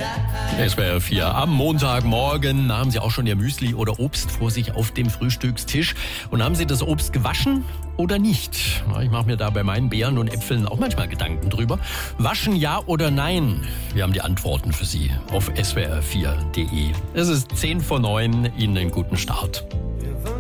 SWR 4 am Montagmorgen. Haben Sie auch schon Ihr Müsli oder Obst vor sich auf dem Frühstückstisch? Und haben Sie das Obst gewaschen oder nicht? Ich mache mir da bei meinen Beeren und Äpfeln auch manchmal Gedanken drüber. Waschen ja oder nein? Wir haben die Antworten für Sie auf swr4.de. Es ist 10 vor 9. Ihnen einen guten Start.